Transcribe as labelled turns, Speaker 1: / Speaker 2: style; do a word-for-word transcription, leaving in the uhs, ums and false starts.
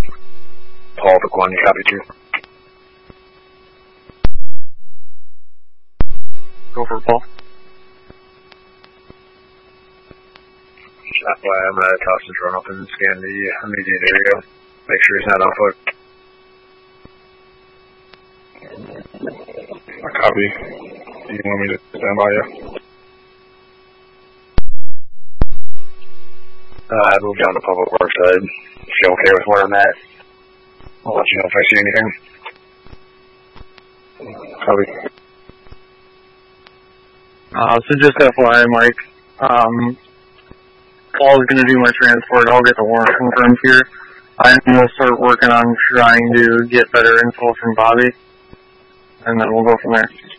Speaker 1: Paul for one, you copy two.
Speaker 2: Go for Paul.
Speaker 1: That's why I'm gonna toss his run up and scan the immediate area. Make sure he's not on foot.
Speaker 3: I copy. You want me to stand by you?
Speaker 1: Uh, I moved down to public works side. If you're okay with where I'm at, I'll let you know if I see anything.
Speaker 3: Copy.
Speaker 2: Uh, so just F Y I, Mike, um, Paul's going to do my transport. I'll get the warrant confirmed here. I'm going to start working on trying to get better info from Bobby, and then we'll go from there.